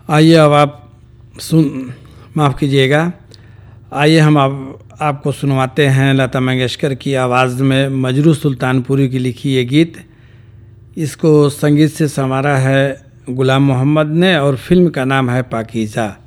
आइए अब आप माफ़ कीजिएगा। आइए हम आपको सुनवाते हैं लता मंगेशकर की आवाज़ में मजरू सुल्तानपुरी की लिखी ये गीत। इसको संगीत से संवारा है गुलाम मोहम्मद ने और फिल्म का नाम है पाकीज़ा।